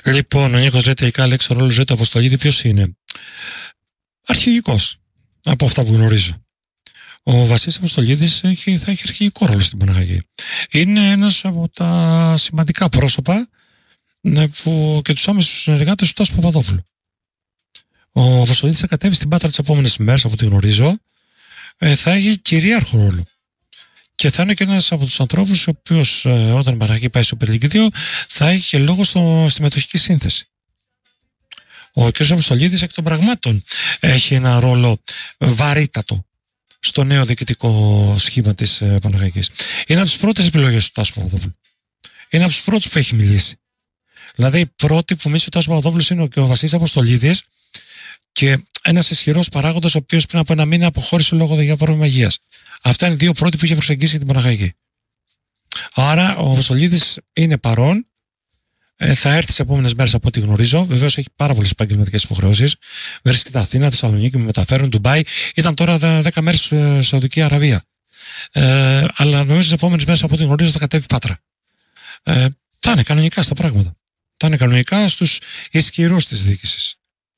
Λοιπόν, ο Νίκος λέει τελικά Αλέξη, ο ρόλος του Αποστολίδη ποιος είναι? Αρχηγικός, από αυτά που γνωρίζω. Ο Βασίλης Αποστολίδης θα έχει αρχηγικό ρόλο στην Παναχαϊκή. Είναι ένας από τα σημαντικά πρόσωπα που και τους άμεσους συνεργάτες του Τάσου Παπαδόπουλου. Ο Αποστολίδης θα κατέβει στην Πάτρα τις επόμενες ημέρες, από ό,τι γνωρίζω, θα έχει κυρίαρχο ρόλο. Και θα είναι και ένας από τους ανθρώπους ο οποίος όταν η Παναχαϊκή πάει στο Super League 2 θα έχει και λόγο στη μετοχική σύνθεση. Ο κ. Αποστολίδης εκ των πραγμάτων έχει ένα ρόλο βαρύτατο στο νέο διοικητικό σχήμα της Παναχαϊκής. Είναι από τις πρώτες επιλογές του Τάσου Παπαδόπουλου. Είναι από τους πρώτους που έχει μιλήσει. Δηλαδή, οι πρώτοι που μίλησε ο Τάσου Παπαδόπουλος είναι και ο Βασίλης Αποστολίδης και ένας ισχυρός παράγοντας, ο οποίος πριν από ένα μήνα αποχώρησε λόγω για πρόβλημα υγείας. Αυτά είναι οι δύο πρώτοι που είχε προσεγγίσει την Παναχαϊκή. Άρα, ο Αποστολίδης είναι παρόν. Θα έρθει τις επόμενες μέρες από ό,τι γνωρίζω. Βεβαίως έχει πάρα πολλές επαγγελματικές υποχρεώσεις. Βρίσκεται Αθήνα, Θεσσαλονίκη, με μεταφέρουν, Ντουμπάι. Ήταν τώρα 10 μέρες στη Σαουδική Αραβία. Αλλά νομίζω τις επόμενες μέρες από ό,τι γνωρίζω θα κατέβει Πάτρα. Θα είναι κανονικά στα πράγματα. Θα είναι κανονικά στους ισχυρούς της διοίκησης.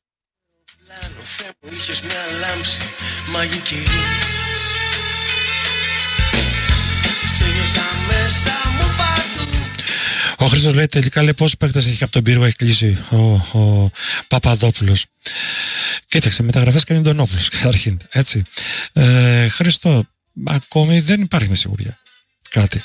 Ο Χρήστος λέει τελικά πόσους παίκτες έχει από τον πύργο έχει κλείσει ο Παπαδόπουλος. Κοίταξε, μεταγραφές κάνει τον Όπλος καταρχήν, έτσι. Χρήστο, ακόμη δεν υπάρχει με σιγουριά κάτι.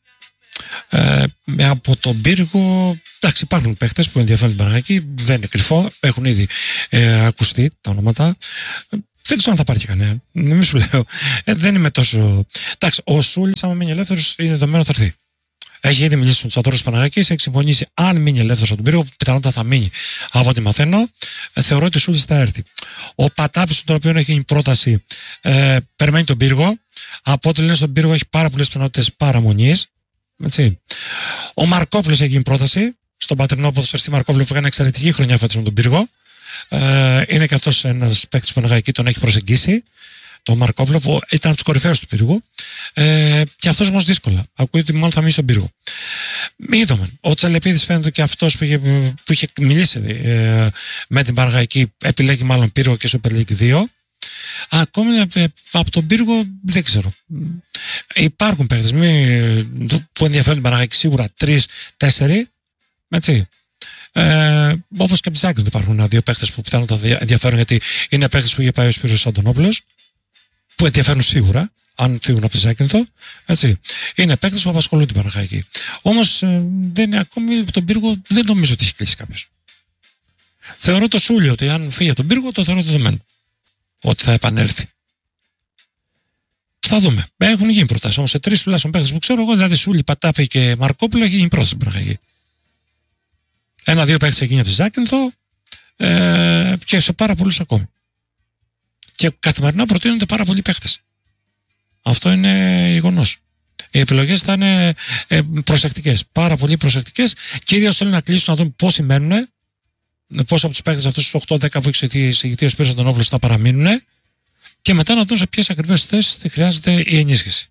Από τον πύργο, εντάξει, υπάρχουν παίκτες που ενδιαφέρουν την Παναχαϊκή, δεν είναι κρυφό, έχουν ήδη ακουστεί τα ονόματα. Δεν ξέρω αν θα πάρει και κανένα. Μην σου λέω. Δεν είμαι τόσο. Εντάξει, ο Σούλης, άμα μείνει ελεύθερος, είναι δεδομένο θα έρθει. Έχει ήδη μιλήσει με τους ατόρους της Παναχαϊκής, έχει συμφωνήσει αν μείνει ελεύθερος από τον πύργο, που πιθανότατα θα μείνει από ό,τι μαθαίνω. Θεωρώ ότι ο Σούλης θα έρθει. Ο Πατάπης, τον οποίο έχει γίνει πρόταση, περιμένει τον πύργο. Από ό,τι λένε στον πύργο έχει πάρα πολλές πιθανότητες παραμονής. Ο Μαρκόπουλος έχει γίνει πρόταση. Στον πατρινό ποδοσφαιριστή Μαρκόπουλο που έκανε εξαιρετική χρονιά φέτος με τον πύργο. Είναι και αυτός ένας παίκτης που τον έχει προσεγγίσει, τον Μαρκόπουλο, που ήταν από τους κορυφαίους του πύργου. Και αυτός όμως δύσκολα. Ακούει ότι μάλλον θα μείνει στον πύργο. Είδαμε. Ο Τσαλεπίδης φαίνεται και αυτός που είχε μιλήσει με την Παναχαϊκή, επιλέγει μάλλον πύργο και Super League 2. Ακόμη από τον πύργο δεν ξέρω. Υπάρχουν παίκτες που ενδιαφέρουν την Παναχαϊκή, σίγουρα 3-4. Έτσι. Όπως και από τη Ζάκυνθο υπάρχουν δύο παίκτες που πιθανότατα ενδιαφέρουν, γιατί είναι παίκτες που είχε πάει ο Σπύρος Αντωνόπουλος, που ενδιαφέρουν σίγουρα αν φύγουν από τη Ζάκυνθο. Έτσι. Είναι παίκτες που απασχολούν την Παναχαϊκή. Όμως δεν είναι ακόμη από τον πύργο, δεν νομίζω ότι έχει κλείσει κάποιος. Θεωρώ το Σούλιο ότι αν φύγει από τον πύργο, το θεωρώ δεδομένο ότι θα επανέλθει. Θα δούμε. Έχουν γίνει προτάσεις όμως σε 3 τουλάχιστον παίκτες που ξέρω εγώ, δηλαδή Σούλη, Πατάπη και Μαρκόπουλο, έχει γίνει πρόταση στην Παναχαϊκή. 1-2 παίκτες έχει γίνει από τη Ζάκυνθο και σε πάρα πολλούς ακόμη. Και καθημερινά προτείνονται πάρα πολλοί παίκτες. Αυτό είναι γεγονός. Οι επιλογές θα είναι προσεκτικές, πάρα πολύ προσεκτικές. Κυρίως θέλουν να κλείσουν, να δουν πόσοι μένουν, πόσοι από τους παίκτες αυτούς τους 8-10 που έχει εισηγηθεί ο Σπύρος Αντωνόπουλος θα παραμείνουν, και μετά να δουν σε ποιες ακριβές θέσεις χρειάζεται η ενίσχυση.